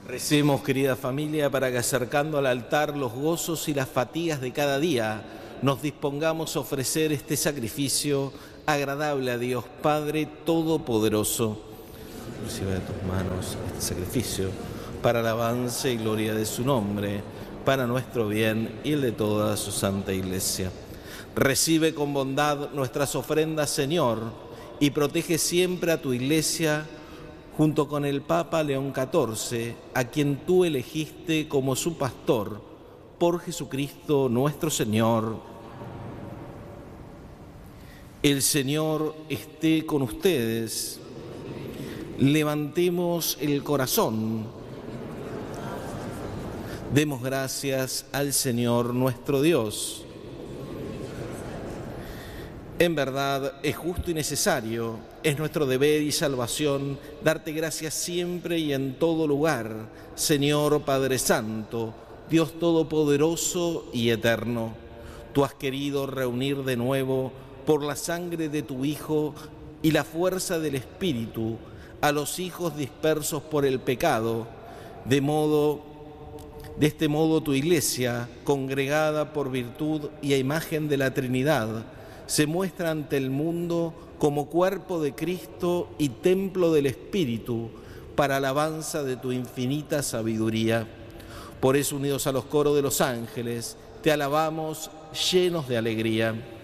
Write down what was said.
Recemos, querida familia, para que acercando al altar los gozos y las fatigas de cada día, nos dispongamos a ofrecer este sacrificio agradable a Dios Padre Todopoderoso. Reciba de tus manos este sacrificio para alabanza y gloria de su nombre, para nuestro bien y el de toda su santa Iglesia. Recibe con bondad nuestras ofrendas, Señor, y protege siempre a tu Iglesia, junto con el Papa León XIV, a quien tú elegiste como su pastor, por Jesucristo nuestro Señor. El Señor esté con ustedes. Levantemos el corazón. Demos gracias al Señor nuestro Dios. En verdad es justo y necesario, es nuestro deber y salvación darte gracias siempre y en todo lugar, Señor Padre Santo, Dios Todopoderoso y Eterno. Tú has querido reunir de nuevo por la sangre de tu Hijo y la fuerza del Espíritu a los hijos dispersos por el pecado, de este modo tu Iglesia, congregada por virtud y a imagen de la Trinidad, se muestra ante el mundo como cuerpo de Cristo y templo del Espíritu, para alabanza de tu infinita sabiduría. Por eso, unidos a los coros de los ángeles, te alabamos llenos de alegría.